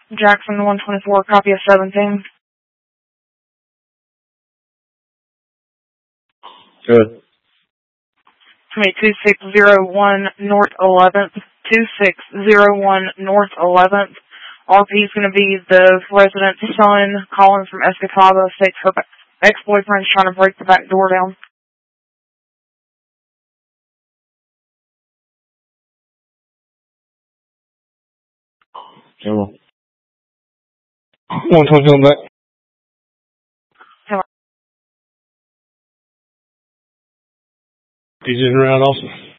Jackson 124, copy of 17. Good. 2601 North 11th. 2601 North 11th. RP is going to be the resident's son calling from Escataba. States her ex-boyfriend's trying to break the back door down. Okay, well. 120 on back. Hello. He's in and around also.